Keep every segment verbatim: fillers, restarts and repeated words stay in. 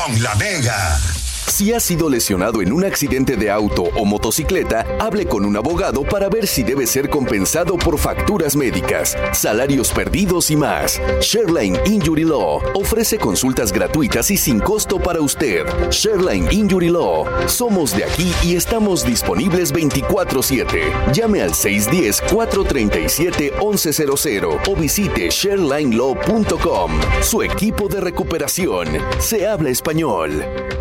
con la Mega. Si ha sido lesionado en un accidente de auto o motocicleta, hable con un abogado para ver si debe ser compensado por facturas médicas, salarios perdidos y más. Shareline Injury Law ofrece consultas gratuitas y sin costo para usted. Shareline Injury Law. Somos de aquí y estamos disponibles veinticuatro siete. Llame al seis uno cero, cuatro tres siete, once cero cero o visite shareline law punto com. Su equipo de recuperación. Se habla español.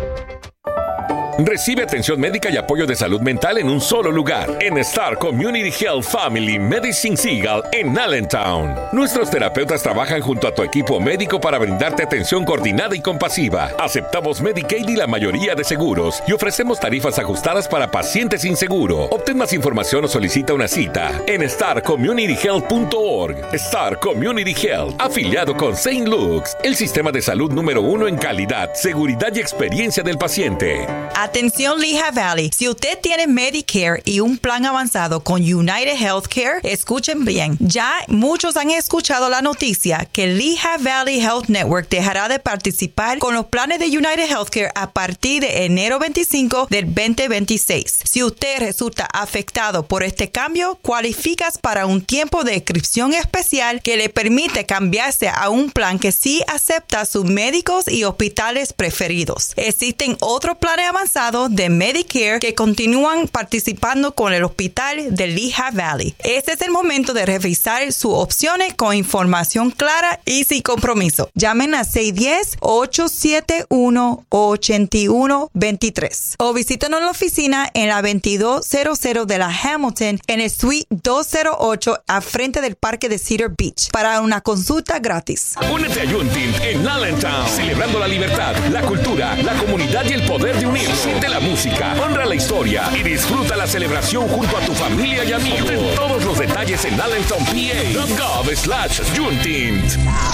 Recibe atención médica y apoyo de salud mental en un solo lugar, en Star Community Health Family Medicine Seagull en Allentown. Nuestros terapeutas trabajan junto a tu equipo médico para brindarte atención coordinada y compasiva. Aceptamos Medicaid y la mayoría de seguros y ofrecemos tarifas ajustadas para pacientes sin seguro. Obtén más información o solicita una cita en star community health punto org. Star Community Health, afiliado con Saint Luke's, el sistema de salud número uno en calidad, seguridad y experiencia del paciente. Atención Lehigh Valley, si usted tiene Medicare y un plan avanzado con United Healthcare, escuchen bien. Ya muchos han escuchado la noticia que Lehigh Valley Health Network dejará de participar con los planes de United Healthcare a partir de enero veinticinco del veinte veintiséis. Si usted resulta afectado por este cambio, cualificas para un tiempo de inscripción especial que le permite cambiarse a un plan que sí acepta sus médicos y hospitales preferidos. Existen otros planes avanzados de Medicare que continúan participando con el hospital de Lehigh Valley. Este es el momento de revisar sus opciones con información clara y sin compromiso. Llamen a seis uno cero, ocho siete uno, ocho uno dos tres o visítanos en la oficina en la veintidós cero cero de la Hamilton en el Suite doscientos ocho al frente del Parque de Cedar Beach para una consulta gratis. Únete a Juneteenth en Allentown, celebrando la libertad, la cultura, la comunidad y el poder de unirse. Siente la música, honra la historia y disfruta la celebración junto a tu familia y amigos. Obtén todos los detalles en allentown p a punto gov slash juneteenth.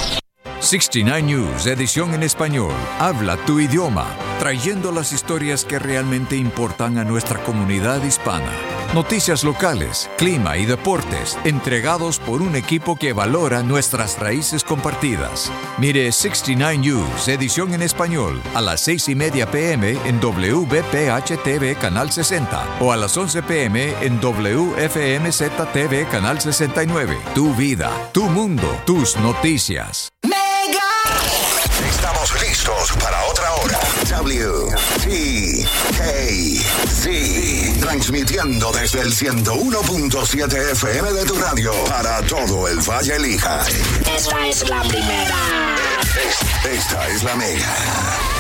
sesenta y nueve News, edición en español. Habla tu idioma, trayendo las historias que realmente importan a nuestra comunidad hispana. Noticias locales, clima y deportes, entregados por un equipo que valora nuestras raíces compartidas. Mire sesenta y nueve News, edición en español, a las seis y media p m en W B P H T V Canal sesenta o a las once p m en W F M Z T V Canal sesenta y nueve. Tu vida, tu mundo, tus noticias. Estamos listos para otra hora. W T K C, transmitiendo desde el ciento uno punto siete F M de tu radio para todo el Valle Lehigh. Esta es la primera. Esta es la Mega.